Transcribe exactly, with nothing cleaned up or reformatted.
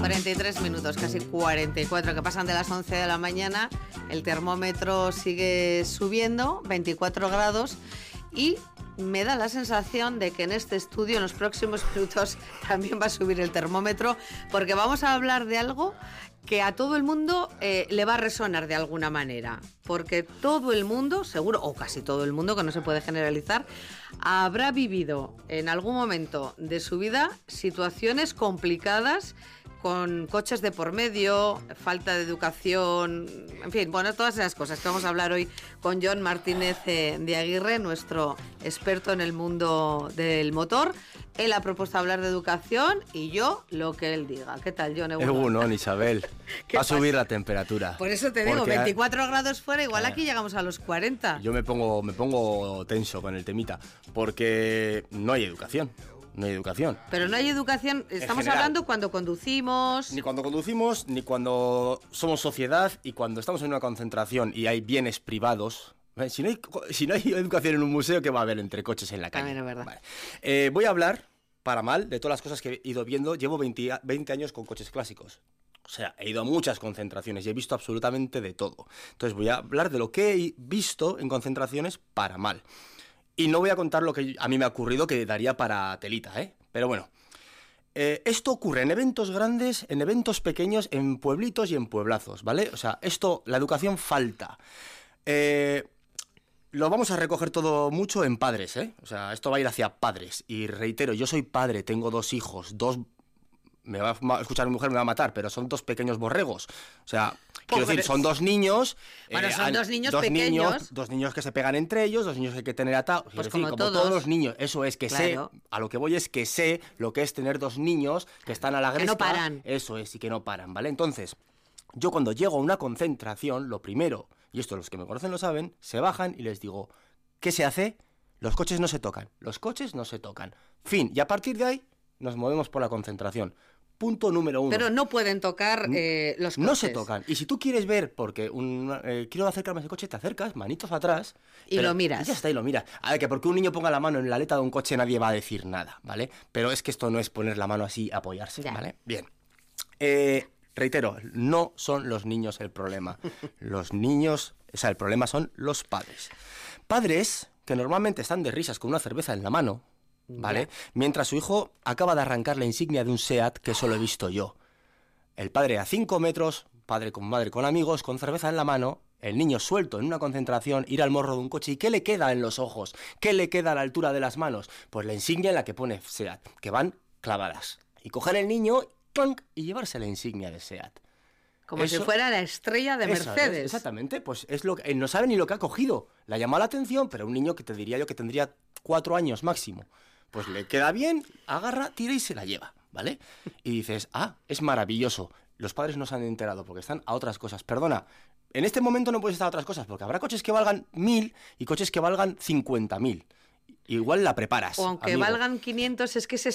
cuarenta y tres minutos, casi cuarenta y cuatro, que pasan de las once de la mañana. El termómetro sigue subiendo, veinticuatro grados, y me da la sensación de que en este estudio en los próximos minutos también va a subir el termómetro, porque vamos a hablar de algo que a todo el mundo eh, le va a resonar de alguna manera, porque todo el mundo, seguro, o casi todo el mundo, que no se puede generalizar, habrá vivido en algún momento de su vida situaciones complicadas con coches de por medio, falta de educación, en fin, bueno, todas esas cosas que vamos a hablar hoy con Jon Martínez eh, de Aguirre, nuestro experto en el mundo del motor. Él ha propuesto hablar de educación y yo lo que él diga. ¿Qué tal, Jon? Egunon, Isabel. Va a subir la temperatura. Por eso te digo, veinticuatro grados fuera, igual aquí llegamos a los cuarenta. Yo me pongo, me pongo tenso con el temita, porque no hay educación. No hay educación. Pero no hay educación, estamos hablando cuando conducimos... Ni cuando conducimos, ni cuando somos sociedad, y cuando estamos en una concentración y hay bienes privados. Si no hay, si no hay educación en un museo, ¿qué va a haber entre coches en la calle? También es verdad. Vale. Eh, voy a hablar, para mal, de todas las cosas que he ido viendo. Llevo veinte, veinte años con coches clásicos. O sea, he ido a muchas concentraciones y he visto absolutamente de todo. Entonces voy a hablar de lo que he visto en concentraciones para mal. Y no voy a contar lo que a mí me ha ocurrido, que daría para telita, ¿eh? Pero bueno, eh, esto ocurre en eventos grandes, en eventos pequeños, en pueblitos y en pueblazos, ¿vale? O sea, esto, la educación falta. Eh, lo vamos a recoger todo mucho en padres, ¿eh? O sea, esto va a ir hacia padres. Y reitero, yo soy padre, tengo dos hijos, dos... Me va a escuchar mi mujer, me va a matar, pero son dos pequeños borregos. O sea, quiero decir, son dos niños... Bueno, eh, son dos niños dos pequeños. Niños, dos niños que se pegan entre ellos, dos niños que hay que tener atados. Pues decir, como, como todos. todos los niños. Eso es, que Claro. sé, a lo que voy es que sé lo que es tener dos niños que están a la gresca. Que no paran. Eso es, y que no paran, ¿vale? Entonces, yo cuando llego a una concentración, lo primero, y esto los que me conocen lo saben, se bajan y les digo, ¿qué se hace? Los coches no se tocan, los coches no se tocan. Fin, y a partir de ahí nos movemos por la concentración. Punto número uno. Pero no pueden tocar eh, los coches. No se tocan. Y si tú quieres ver, porque un, eh, quiero acercarme a ese coche, te acercas, manitos atrás. Y pero, lo miras. Y ya está, y lo miras. A ver, que porque un niño ponga la mano en la aleta de un coche nadie va a decir nada, ¿vale? Pero es que esto no es poner la mano así, apoyarse, Ya. ¿vale? Bien. Eh, reitero, no son los niños el problema. Los niños, o sea, el problema son los padres. Padres que normalmente están de risas con una cerveza en la mano, ¿vale? Yeah. Mientras su hijo acaba de arrancar la insignia de un SEAT, que eso lo he visto yo. El padre a cinco metros, padre con madre con amigos, con cerveza en la mano, el niño suelto en una concentración, ir al morro de un coche. ¿Y qué le queda en los ojos? ¿Qué le queda a la altura de las manos? Pues la insignia en la que pone SEAT, que van clavadas. Y coger el niño, ¡clonk!, y llevarse la insignia de SEAT. Como eso, si fuera la estrella de Mercedes. Es, exactamente, pues es lo que... Él no sabe ni lo que ha cogido. Le ha llamado la atención, pero un niño que te diría yo que tendría cuatro años máximo. Pues le queda bien, agarra, tira y se la lleva, ¿vale? Y dices, ah, es maravilloso. Los padres no se han enterado porque están a otras cosas. Perdona, en este momento no puedes estar a otras cosas porque habrá coches que valgan mil y coches que valgan cincuenta mil. Igual la preparas. O aunque amigo. valgan quinientos, es que ese